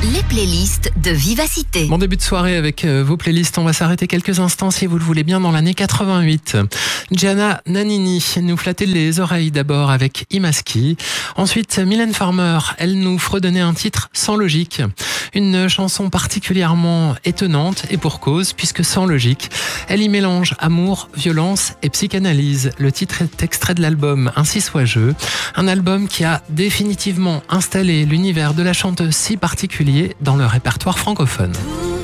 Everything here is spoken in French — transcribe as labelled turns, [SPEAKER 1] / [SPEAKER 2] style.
[SPEAKER 1] Les playlists de Vivacité.
[SPEAKER 2] Bon début de soirée avec vos playlists. On va s'arrêter quelques instants si vous le voulez bien dans l'année 88. Gianna Nannini nous flattait les oreilles d'abord avec Imaski. Ensuite Mylène Farmer, elle nous fredonnait un titre sans logique. Une chanson particulièrement étonnante et pour cause puisque sans logique. Elle y mélange amour, violence et psychanalyse. Le titre est extrait de l'album Ainsi soit je. Un album qui a définitivement installé l'univers de la chanteuse si particulier dans le répertoire francophone.